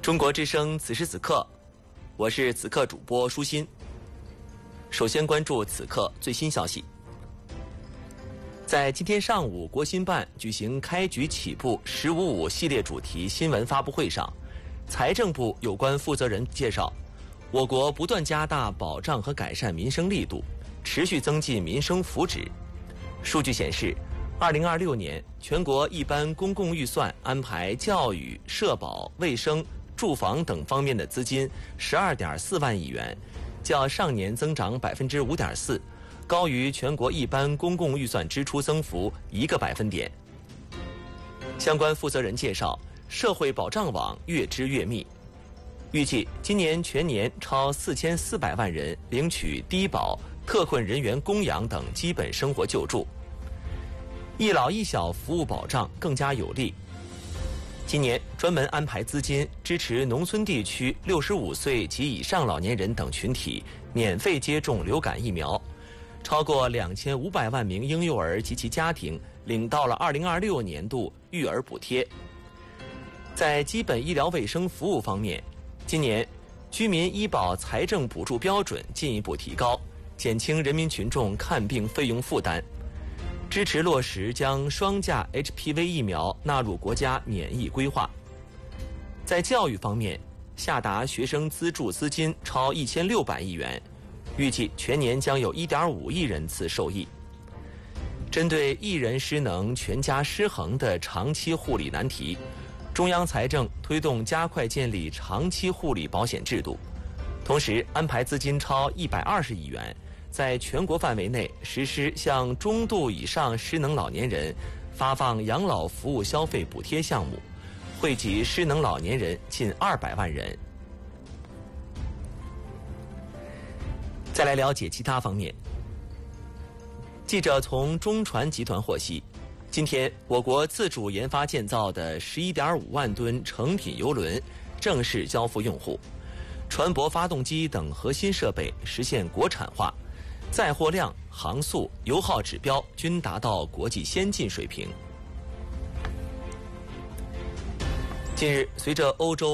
中国之声此时此刻，我是此刻主播舒心。首先关注此刻最新消息。在今天上午，国新办举行开局起步“1055”系列主题新闻发布会上，财政部有关负责人介绍，我国不断加大保障和改善民生力度，持续增进民生福祉。数据显示，2026年全国一般公共预算安排教育、社保、卫生、住房等方面的资金12.4万亿元，较上年增长5.4%，高于全国一般公共预算支出增幅1个百分点。相关负责人介绍，社会保障网越织越密，预计今年全年超4400万人领取低保、特困人员供养等基本生活救助，一老一小服务保障更加有力。今年专门安排资金支持农村地区65岁及以上老年人等群体免费接种流感疫苗，超过2500万名婴幼儿及其家庭领到了2026年度育儿补贴。在基本医疗卫生服务方面，今年居民医保财政补助标准进一步提高，减轻人民群众看病费用负担，支持落实将双价 HPV 疫苗纳入国家免疫规划。在教育方面，下达学生资助资金超1600亿元，预计全年将有1.5亿人次受益。针对一人失能、全家失衡的长期护理难题，中央财政推动加快建立长期护理保险制度，同时安排资金超120亿元，在全国范围内实施向中度以上失能老年人发放养老服务消费补贴项目，惠及失能老年人近200万人。再来了解其他方面。记者从中船集团获悉，今天我国自主研发建造的11.5万吨成品邮轮正式交付用户，船舶发动机等核心设备实现国产化，载货量、航速、油耗指标均达到国际先进水平。近日，随着欧洲